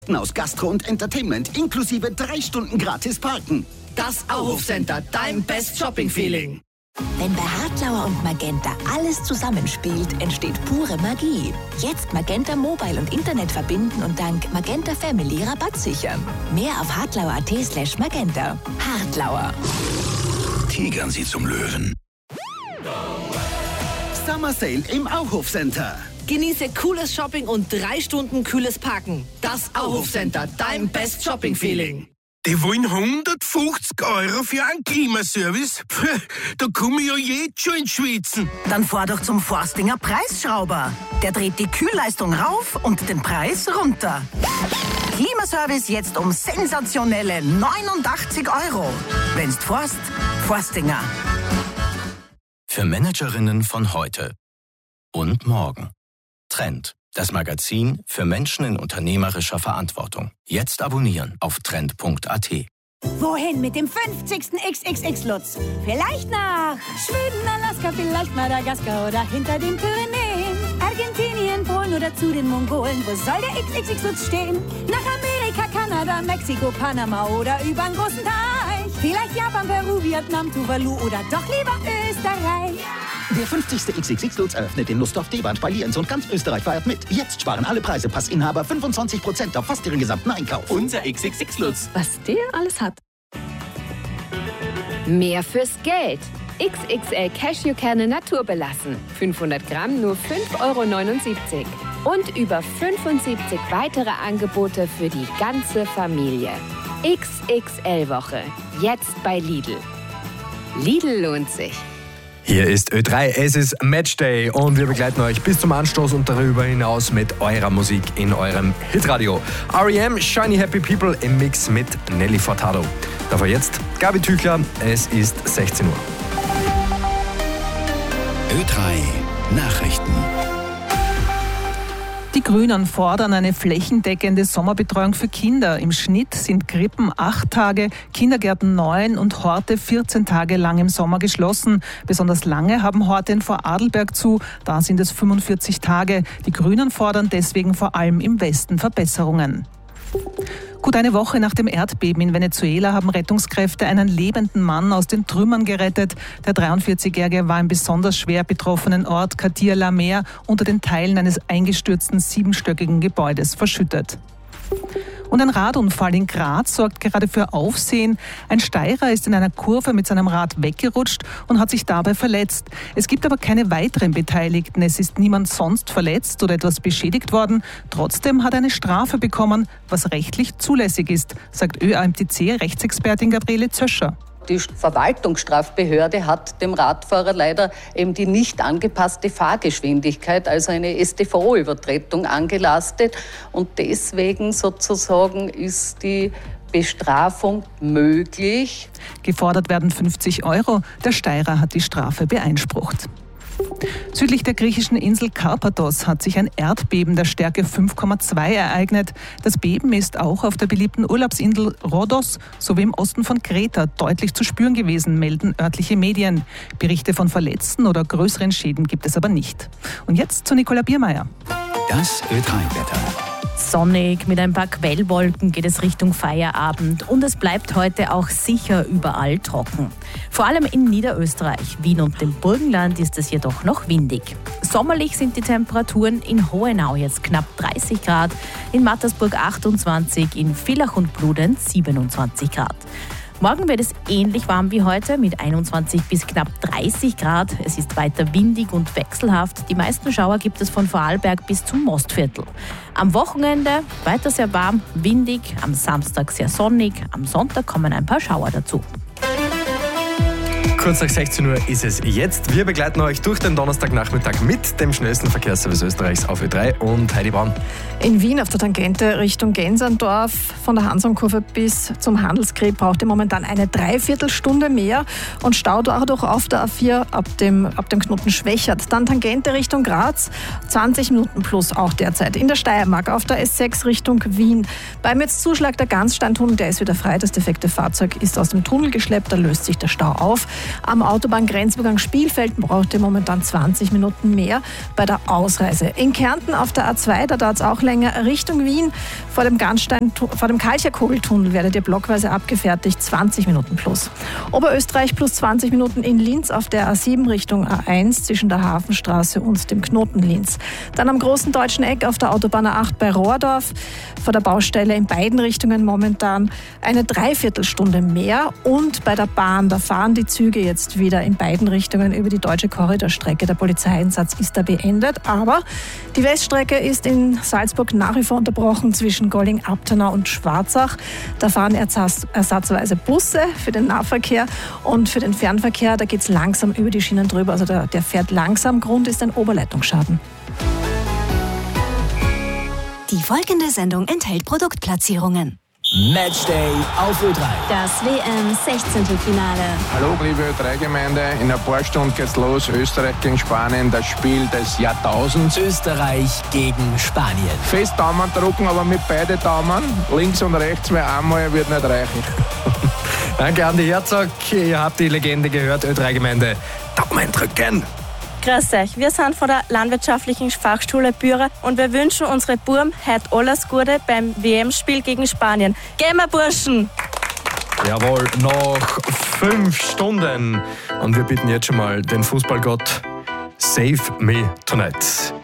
aus Gastro und Entertainment inklusive 3 Stunden gratis parken. Das Auhof Center, dein Best Shopping Feeling. Wenn bei Hartlauer und Magenta alles zusammenspielt, entsteht pure Magie. Jetzt Magenta Mobile und Internet verbinden und dank Magenta Family Rabatt sichern. Mehr auf hartlauer.at/magenta. Hartlauer. Tigern Sie zum Löwen. Summer Sale im Auhof Center. Genieße cooles Shopping und 3 Stunden kühles Parken. Das Auhof Center, dein Best Shopping Feeling. Die wollen 150 € für einen Klimaservice? Da komme ich ja jetzt schon ins Schwitzen. Dann fahr doch zum Forstinger Preisschrauber. Der dreht die Kühlleistung rauf und den Preis runter. Klimaservice jetzt um sensationelle 89 €. Wenn's forst, Forstinger. Für Managerinnen von heute und morgen. Trend, das Magazin für Menschen in unternehmerischer Verantwortung. Jetzt abonnieren auf trend.at. Wohin mit dem 50. XXX-Lutz? Vielleicht nach Schweden, Alaska, vielleicht Madagaskar oder hinter den Pyrenäen. Argentinien, Polen oder zu den Mongolen. Wo soll der XXX-Lutz stehen? Nach Amerika, Kanada, Mexiko, Panama oder übern großen Teich. Vielleicht Japan, Peru, Vietnam, Tuvalu oder doch lieber Österreich. Der 50. XXX-Lutz eröffnet in Nussdorf-Deband bei Lienz und ganz Österreich feiert mit. Jetzt sparen alle Preise, Passinhaber 25% auf fast ihren gesamten Einkauf. Unser XXX-Lutz. Was der alles hat. Mehr fürs Geld. XXL Cashewkerne naturbelassen. 500 Gramm nur 5,79 €. Und über 75 weitere Angebote für die ganze Familie. XXL-Woche. Jetzt bei Lidl. Lidl lohnt sich. Hier ist Ö3, es ist Matchday und wir begleiten euch bis zum Anstoß und darüber hinaus mit eurer Musik in eurem Hitradio. R.E.M. Shiny Happy People im Mix mit Nelly Furtado. Davor jetzt Gabi Tüchler, es ist 16 Uhr. Ö3 Nachrichten. Die Grünen fordern eine flächendeckende Sommerbetreuung für Kinder. Im Schnitt sind Krippen 8 Tage, Kindergärten 9 und Horte 14 Tage lang im Sommer geschlossen. Besonders lange haben Horte in Vorarlberg zu, da sind es 45 Tage. Die Grünen fordern deswegen vor allem im Westen Verbesserungen. Gut eine Woche nach dem Erdbeben in Venezuela haben Rettungskräfte einen lebenden Mann aus den Trümmern gerettet. Der 43-Jährige war im besonders schwer betroffenen Ort Catia la Mer unter den Teilen eines eingestürzten 7-stöckigen Gebäudes verschüttet. Und ein Radunfall in Graz sorgt gerade für Aufsehen. Ein Steirer ist in einer Kurve mit seinem Rad weggerutscht und hat sich dabei verletzt. Es gibt aber keine weiteren Beteiligten. Es ist niemand sonst verletzt oder etwas beschädigt worden. Trotzdem hat er eine Strafe bekommen, was rechtlich zulässig ist, sagt ÖAMTC-Rechtsexpertin Gabriele Zöscher. Die Verwaltungsstrafbehörde hat dem Radfahrer leider eben die nicht angepasste Fahrgeschwindigkeit, also eine StVO-Übertretung angelastet. Und deswegen sozusagen ist die Bestrafung möglich. Gefordert werden 50 €. Der Steirer hat die Strafe beeinsprucht. Südlich der griechischen Insel Karpathos hat sich ein Erdbeben der Stärke 5,2 ereignet. Das Beben ist auch auf der beliebten Urlaubsinsel Rhodos sowie im Osten von Kreta deutlich zu spüren gewesen, melden örtliche Medien. Berichte von Verletzten oder größeren Schäden gibt es aber nicht. Und jetzt zu Nicola Biermeier. Das Ö3-Wetter. Sonnig, mit ein paar Quellwolken geht es Richtung Feierabend und es bleibt heute auch sicher überall trocken. Vor allem in Niederösterreich, Wien und dem Burgenland ist es jedoch noch windig. Sommerlich sind die Temperaturen in Hohenau jetzt knapp 30 Grad, in Mattersburg 28, in Villach und Bludenz 27 Grad. Morgen wird es ähnlich warm wie heute mit 21 bis knapp 30 Grad. Es ist weiter windig und wechselhaft. Die meisten Schauer gibt es von Vorarlberg bis zum Mostviertel. Am Wochenende weiter sehr warm, windig, am Samstag sehr sonnig, am Sonntag kommen ein paar Schauer dazu. Kurz nach 16 Uhr ist es jetzt. Wir begleiten euch durch den Donnerstagnachmittag mit dem schnellsten Verkehrsservice Österreichs auf Ö3 und Heidi Braun. In Wien auf der Tangente Richtung Genserndorf von der Hansonkurve bis zum Handelsgräb braucht ihr momentan eine Dreiviertelstunde mehr und Stau dadurch auf der A4 ab dem Knoten Schwächert. Dann Tangente Richtung Graz, 20 Minuten plus auch derzeit. In der Steiermark auf der S6 Richtung Wien. Beim jetzt Zuschlag der Ganzsteintunnel, der ist wieder frei. Das defekte Fahrzeug ist aus dem Tunnel geschleppt, da löst sich der Stau auf. Am Autobahngrenzübergang Spielfeld braucht ihr momentan 20 Minuten mehr bei der Ausreise. In Kärnten auf der A2, da dauert es auch länger, Richtung Wien. Vor dem Kalcherkogeltunnel werdet ihr blockweise abgefertigt, 20 Minuten plus. Oberösterreich plus 20 Minuten in Linz auf der A7 Richtung A1 zwischen der Hafenstraße und dem Knoten Linz. Dann am großen deutschen Eck auf der Autobahn A8 bei Rohrdorf. Vor der Baustelle in beiden Richtungen momentan eine Dreiviertelstunde mehr. Und bei der Bahn, da fahren die Züge jetzt wieder in beiden Richtungen über die deutsche Korridorstrecke. Der Polizeieinsatz ist da beendet. Aber die Weststrecke ist in Salzburg nach wie vor unterbrochen zwischen Golling-Abtenau und Schwarzach. Da fahren ersatzweise Busse für den Nahverkehr und für den Fernverkehr. Da geht es langsam über die Schienen drüber. Also der fährt langsam. Grund ist ein Oberleitungsschaden. Die folgende Sendung enthält Produktplatzierungen. Matchday auf Ö3. Das WM-16-Finale. Hallo, liebe Ö3-Gemeinde. In ein paar Stunden geht's los. Österreich gegen Spanien, das Spiel des Jahrtausends. Österreich gegen Spanien. Fest Daumen drücken, aber mit beide Daumen. Links und rechts, weil einmal wird nicht reichen. Danke, Andi Herzog. Ihr habt die Legende gehört. Ö3-Gemeinde. Daumen drücken. Grüß euch, wir sind von der Landwirtschaftlichen Fachschule Bührer und wir wünschen unsere Burm heute alles Gute beim WM-Spiel gegen Spanien. Gehen wir, Burschen! Jawohl, noch 5 Stunden. Und wir bitten jetzt schon mal den Fußballgott, Save Me Tonight.